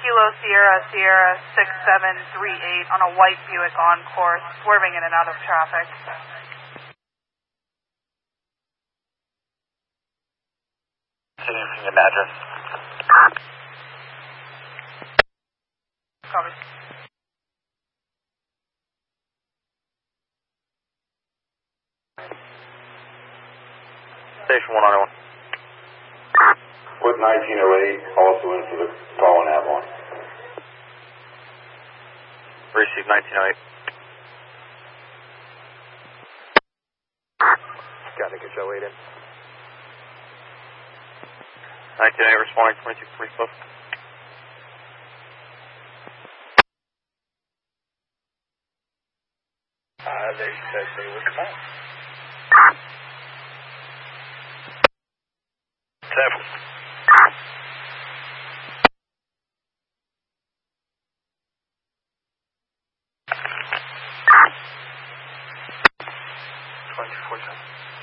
Kilo Sierra Sierra 6738 on a white Buick Encore, swerving in and out of traffic. Continuing from your address. Copy. Station 191. With 1908, also in for the call in Avalon. Receive 1908. Got to get your weight in. 1908 responding 22 close. They said they would come out. 7. $24.